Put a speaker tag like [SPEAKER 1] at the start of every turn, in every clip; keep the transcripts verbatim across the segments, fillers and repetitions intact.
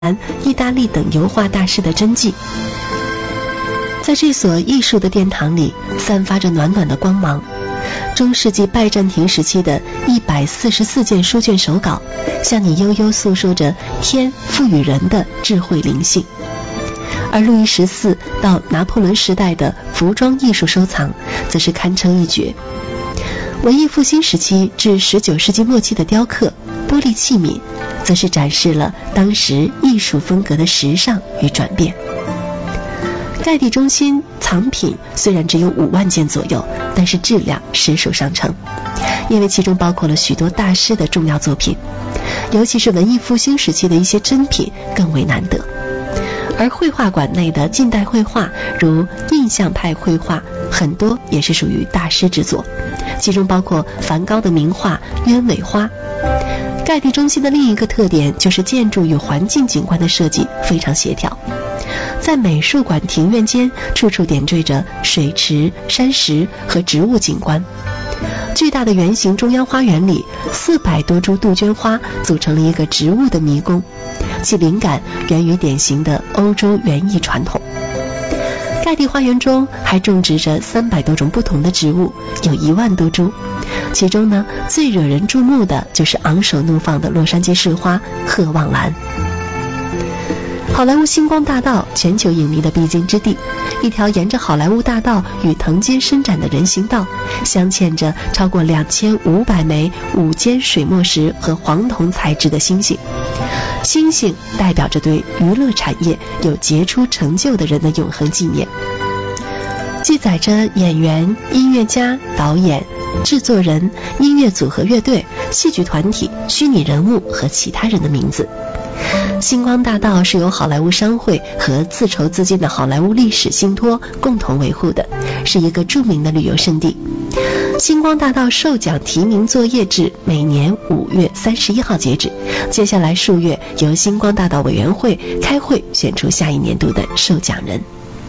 [SPEAKER 1] 意大利等油画大师的真迹。在这所艺术的殿堂里，散发着暖暖的光芒。中世纪拜占庭时期的一百四十四件书卷手稿，向你悠悠诉说着天赋予人的智慧灵性。而路易十四到拿破仑时代的服装艺术收藏，则是堪称一绝。文艺复兴时期至十九世纪末期的雕刻、玻璃器皿，则是展示了当时艺术风格的时尚与转变。盖蒂中心藏品虽然只有五万件左右，但是质量实属上乘，因为其中包括了许多大师的重要作品，尤其是文艺复兴时期的一些珍品更为难得。而绘画馆内的近代绘画，如印象派绘画，很多也是属于大师之作，其中包括梵高的名画《鸢尾花》。盖蒂中心的另一个特点就是建筑与环境景观的设计非常协调，在美术馆庭院间处处点缀着水池、山石和植物景观。巨大的圆形中央花园里，四百多株杜鹃花组成了一个植物的迷宫，其灵感源于典型的欧洲园艺传统。盖蒂花园中还种植着三百多种不同的植物，有一万多株。其中呢，最惹人注目的就是昂首怒放的洛杉矶市花鹤望兰。好莱坞星光大道，全球影迷的必经之地，一条沿着好莱坞大道与藤街伸展的人行道，镶嵌着超过两千五百枚五尖水墨石和黄铜材质的星星。星星代表着对娱乐产业有杰出成就的人的永恒纪念，记载着演员、音乐家、导演、制作人、音乐组合乐队、戏剧团体、虚拟人物和其他人的名字。星光大道是由好莱坞商会和自筹资金的好莱坞历史信托共同维护的，是一个著名的旅游胜地。星光大道授奖提名作业至每年五月三十一号截止，接下来数月由星光大道委员会开会选出下一年度的受奖人。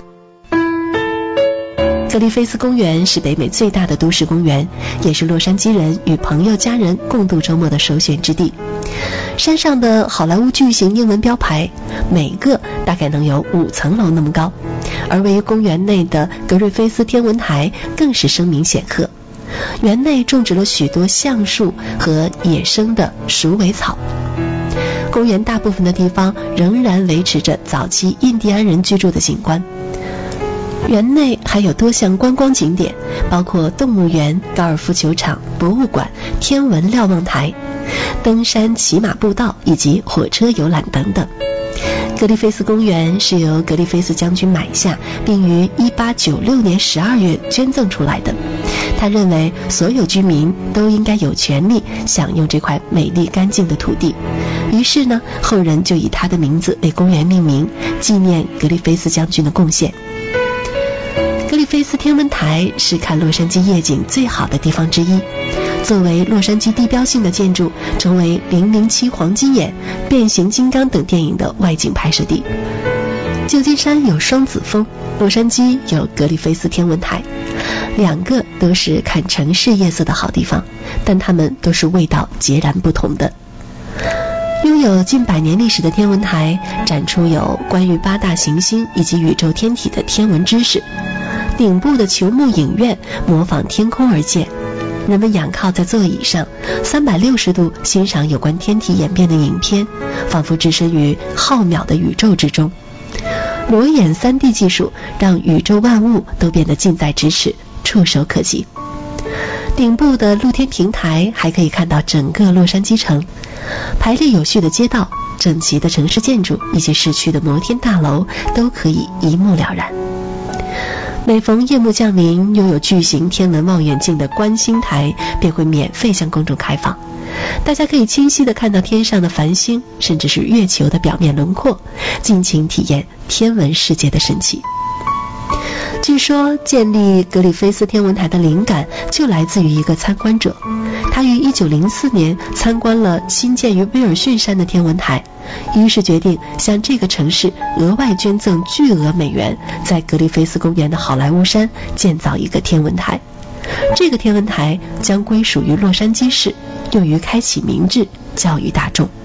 [SPEAKER 1] 格里菲斯公园是北美最大的都市公园，也是洛杉矶人与朋友家人共度周末的首选之地。山上的好莱坞巨型英文标牌，每个大概能有五层楼那么高，而位于公园内的格瑞菲斯天文台更是声名显赫。园内种植了许多橡树和野生的鼠尾草。公园大部分的地方仍然维持着早期印第安人居住的景观。园内还有多项观光景点，包括动物园、高尔夫球场、博物馆、天文瞭望台、登山骑马步道以及火车游览等等。格里菲斯公园是由格里菲斯将军买下，并于一八九六年十二月捐赠出来的。他认为所有居民都应该有权利享用这块美丽干净的土地，于是呢，后人就以他的名字为公园命名，纪念格里菲斯将军的贡献。格里菲斯天文台是看洛杉矶夜景最好的地方之一，作为洛杉矶地标性的建筑，成为零零七黄金眼、变形金刚等电影的外景拍摄地。旧金山有双子峰，洛杉矶有格里菲斯天文台，两个都是看城市夜色的好地方，但它们都是味道截然不同的。拥有近百年历史的天文台展出有关于八大行星以及宇宙天体的天文知识，顶部的球幕影院模仿天空而建，人们仰靠在座椅上，三百六十度欣赏有关天体演变的影片，仿佛置身于浩渺的宇宙之中。裸眼 三 D 技术让宇宙万物都变得近在咫尺，触手可及。顶部的露天平台还可以看到整个洛杉矶城，排列有序的街道、整齐的城市建筑以及市区的摩天大楼都可以一目了然。每逢夜幕降临，拥有巨型天文望远镜的观星台便会免费向公众开放，大家可以清晰地看到天上的繁星，甚至是月球的表面轮廓，尽情体验天文世界的神奇。据说建立格里菲斯天文台的灵感就来自于一个参观者，他于一九零四年参观了新建于威尔逊山的天文台，于是决定向这个城市额外捐赠巨额美元，在格里菲斯公园的好莱坞山建造一个天文台。这个天文台将归属于洛杉矶市，用于开启民智，教育大众。